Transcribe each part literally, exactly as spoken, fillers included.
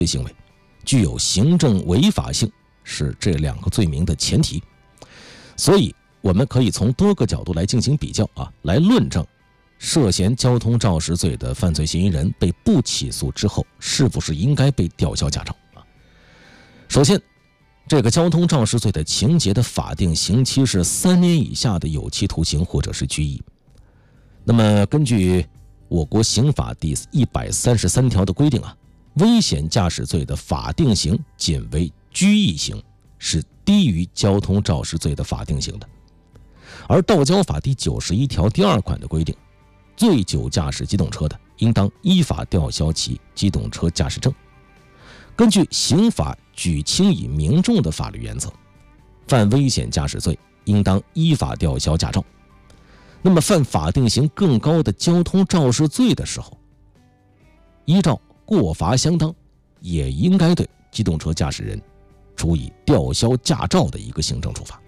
行为，具有行政违法性，是这两个罪名的前提。所以我们可以从多个角度来进行比较啊，来论证涉嫌交通肇事罪的犯罪嫌疑人被不起诉之后，是不是应该被吊销驾照啊？首先，这个交通肇事罪的情节的法定刑期是三年以下的有期徒刑或者是拘役。那么根据我国刑法第一百三十三条的规定啊，危险驾驶罪的法定刑仅为拘役刑，是低于交通肇事罪的法定刑的。而道交法第九十一条第二款的规定，醉酒驾驶机动车的，应当依法吊销其机动车驾驶证。根据刑法举轻以明重的法律原则，犯危险驾驶罪应当依法吊销驾照。那么犯法定刑更高的交通肇事罪的时候，依照过罚相当，也应该对机动车驾驶人处以吊销驾照的一个行政处罚。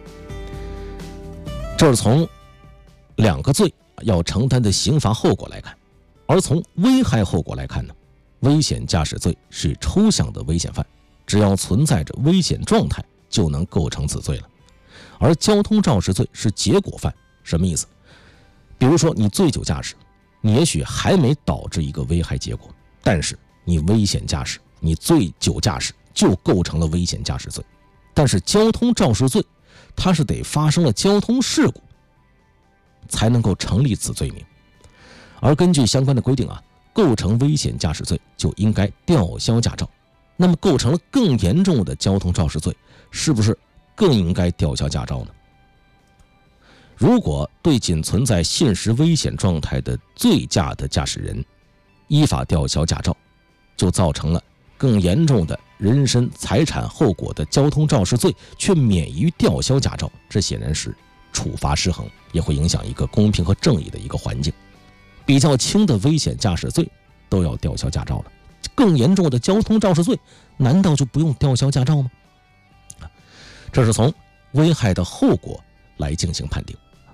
这是从两个罪要承担的刑罚后果来看。而从危害后果来看呢，危险驾驶罪是抽象的危险犯，只要存在着危险状态就能构成此罪了。而交通肇事罪是结果犯，什么意思？比如说你醉酒驾驶，你也许还没导致一个危害结果，但是你危险驾驶，你醉酒驾驶就构成了危险驾驶罪。但是交通肇事罪它是得发生了交通事故才能够成立此罪名。而根据相关的规定啊，构成危险驾驶罪就应该吊销驾照。那么构成了更严重的交通肇事罪，是不是更应该吊销驾照呢？如果对仅存在现实危险状态的醉驾的驾驶人依法吊销驾照，就造成了更严重的人身财产后果的交通肇事罪，却免于吊销驾照，这显然是处罚失衡，也会影响一个公平和正义的一个环境。比较轻的危险驾驶罪都要吊销驾照了，更严重的交通肇事罪难道就不用吊销驾照吗？这是从危害的后果来进行判定。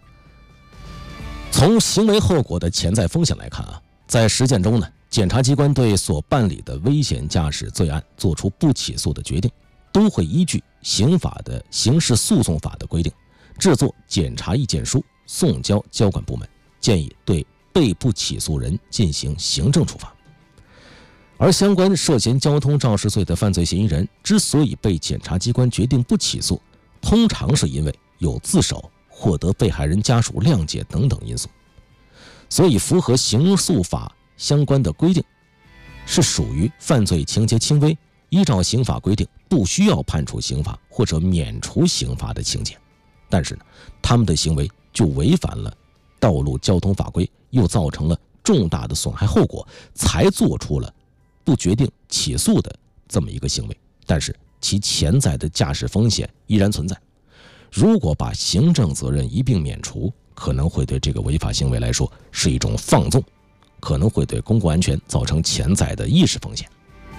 从行为后果的潜在风险来看啊，在实践中呢，检察机关对所办理的危险驾驶罪案作出不起诉的决定，都会依据刑法的刑事诉讼法的规定，制作检察意见书送交交管部门，建议对被不起诉人进行行政处罚。而相关涉嫌交通肇事罪的犯罪嫌疑人之所以被检察机关决定不起诉，通常是因为有自首、获得被害人家属谅解等等因素。所以符合刑诉法相关的规定，是属于犯罪情节轻微，依照刑法规定不需要判处刑罚或者免除刑罚的情节。但是呢，他们的行为就违反了道路交通法规，又造成了重大的损害后果，才做出了不决定起诉的这么一个行为。但是其潜在的驾驶风险依然存在，如果把行政责任一并免除，可能会对这个违法行为来说是一种放纵，可能会对公共安全造成潜在的意识风险。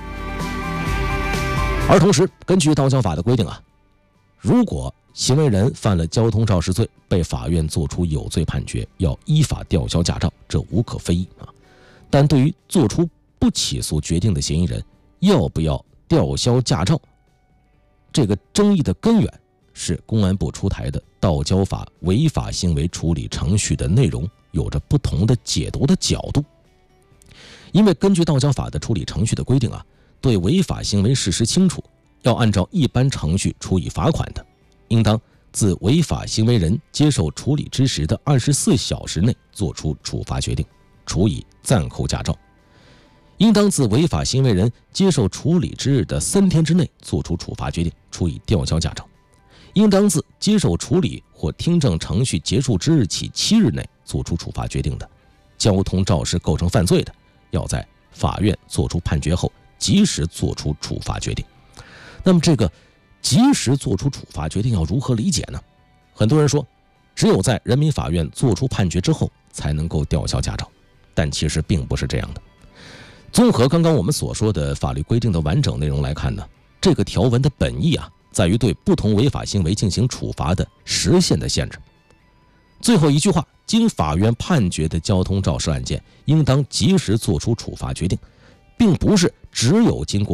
而同时，根据道交法的规定啊，如果行为人犯了交通肇事罪，被法院作出有罪判决，要依法吊销驾照，这无可非议啊。但对于作出不起诉决定的嫌疑人，要不要吊销驾照，这个争议的根源是公安部出台的道交法违法行为处理程序的内容有着不同的解读的角度。因为根据道交法的处理程序的规定啊，对违法行为事实清楚，要按照一般程序处以罚款的，应当自违法行为人接受处理之时的二十四小时内作出处罚决定，处以暂扣驾照；应当自违法行为人接受处理之日的三天之内作出处罚决定，处以吊销驾照；应当自接受处理或听证程序结束之日起七日内作出处罚决定的，交通肇事构成犯罪的，要在法院作出判决后及时作出处罚决定。那么这个及时作出处罚决定要如何理解呢？很多人说，只有在人民法院作出判决之后才能够吊销驾照，但其实并不是这样的。综合刚刚我们所说的法律规定的完整内容来看呢，这个条文的本意啊，在于对不同违法行为进行处罚的时限的限制。最后一句话，经法院判决的交通肇事案件，应当及时作出处罚决定， 并不是只有经过